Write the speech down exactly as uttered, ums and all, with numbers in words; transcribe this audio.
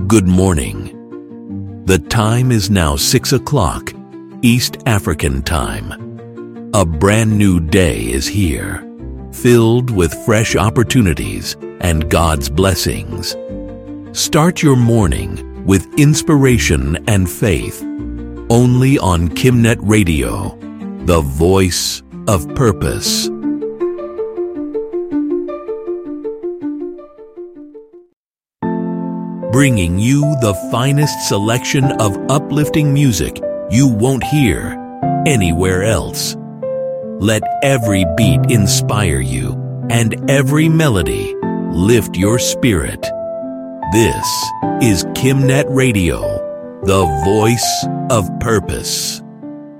Good morning. The time is now six o'clock, East African time. A brand new day is here, filled with fresh opportunities and God's blessings. Start your morning with inspiration and faith, only on Kimnet Radio, the voice of purpose. Bringing you the finest selection of uplifting music you won't hear anywhere else. Let every beat inspire you and every melody lift your spirit. This is Kimnet Radio, the voice of purpose.